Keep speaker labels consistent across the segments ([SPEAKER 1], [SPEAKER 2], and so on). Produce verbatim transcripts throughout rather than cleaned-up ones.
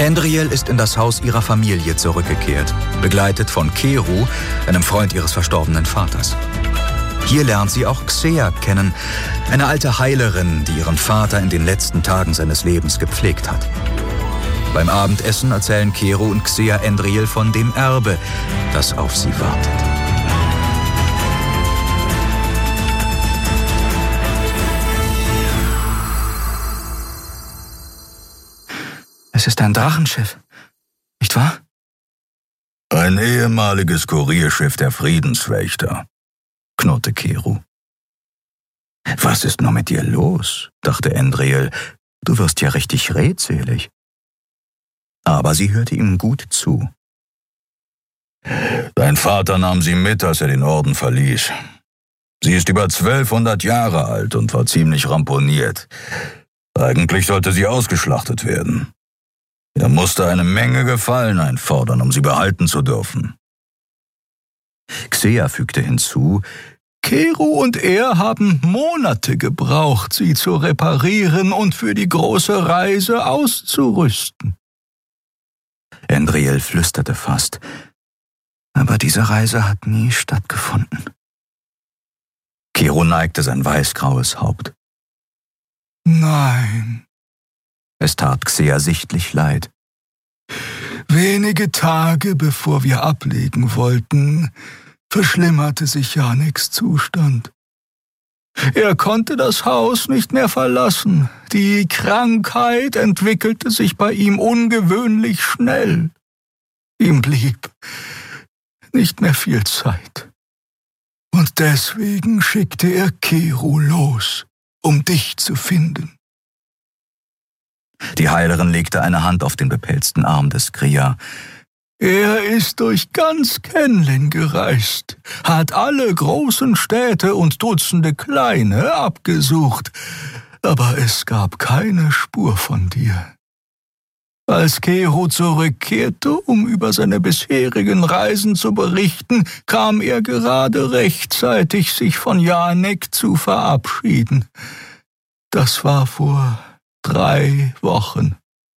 [SPEAKER 1] Endriel ist in das Haus ihrer Familie zurückgekehrt, begleitet von Keru, einem Freund ihres verstorbenen Vaters. Hier lernt sie auch Xea kennen, eine alte Heilerin, die ihren Vater in den letzten Tagen seines Lebens gepflegt hat. Beim Abendessen erzählen Keru und Xea Endriel von dem Erbe, das auf sie wartet.
[SPEAKER 2] Es ist ein Drachenschiff, nicht wahr?
[SPEAKER 3] Ein ehemaliges Kurierschiff der Friedenswächter, knurrte Keru.
[SPEAKER 1] Was ist nur mit dir los? Dachte Endriel. Du wirst ja richtig redselig. Aber sie hörte ihm gut zu.
[SPEAKER 3] Dein Vater nahm sie mit, als er den Orden verließ. Sie ist über zwölfhundert Jahre alt und war ziemlich ramponiert. Eigentlich sollte sie ausgeschlachtet werden. Er musste eine Menge Gefallen einfordern, um sie behalten zu dürfen.
[SPEAKER 1] Xea fügte hinzu, Keru und er haben Monate gebraucht, sie zu reparieren und für die große Reise auszurüsten. Endriel flüsterte fast, aber diese Reise hat nie stattgefunden. Keru neigte sein weißgraues Haupt.
[SPEAKER 4] Nein.
[SPEAKER 1] Es tat Xea sichtlich leid.
[SPEAKER 4] Wenige Tage bevor wir ablegen wollten, verschlimmerte sich Janeks Zustand. Er konnte das Haus nicht mehr verlassen. Die Krankheit entwickelte sich bei ihm ungewöhnlich schnell. Ihm blieb nicht mehr viel Zeit. Und deswegen schickte er Keru los, um dich zu finden.
[SPEAKER 1] Die Heilerin legte eine Hand auf den bepelzten Arm des Kria.
[SPEAKER 4] Er ist durch ganz Kenlin gereist, hat alle großen Städte und Dutzende kleine abgesucht, aber es gab keine Spur von dir. Als Keru zurückkehrte, um über seine bisherigen Reisen zu berichten, kam er gerade rechtzeitig, sich von Janek zu verabschieden. Das war vor drei Wochen.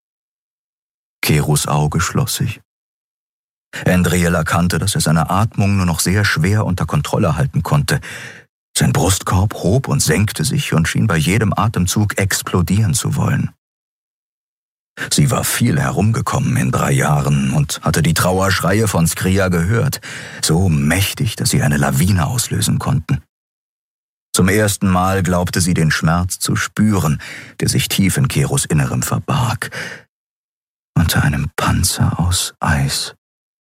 [SPEAKER 1] Kerus Auge schloss sich. Endriel erkannte, dass er seine Atmung nur noch sehr schwer unter Kontrolle halten konnte. Sein Brustkorb hob und senkte sich und schien bei jedem Atemzug explodieren zu wollen. Sie war viel herumgekommen in drei Jahren und hatte die Trauerschreie von Skria gehört, so mächtig, dass sie eine Lawine auslösen konnten. Zum ersten Mal glaubte sie den Schmerz zu spüren, der sich tief in Kerus Innerem verbarg, unter einem Panzer aus Eis.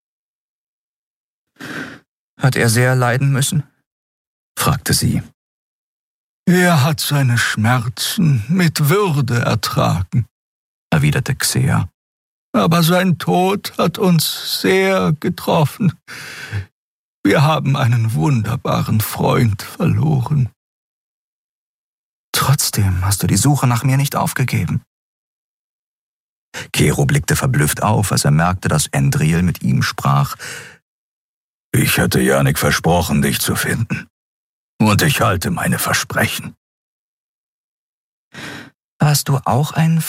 [SPEAKER 2] Hat er sehr leiden müssen?
[SPEAKER 1] Fragte sie.
[SPEAKER 4] Er hat seine Schmerzen mit Würde ertragen,
[SPEAKER 1] erwiderte Xea.
[SPEAKER 4] Aber sein Tod hat uns sehr getroffen. Wir haben einen wunderbaren Freund verloren.
[SPEAKER 2] Trotzdem hast du die Suche nach mir nicht aufgegeben.
[SPEAKER 1] Keru blickte verblüfft auf, als er merkte, dass Endriel mit ihm sprach.
[SPEAKER 3] Ich hatte Janek versprochen, dich zu finden. Und ich halte meine Versprechen.
[SPEAKER 2] Hast du auch einen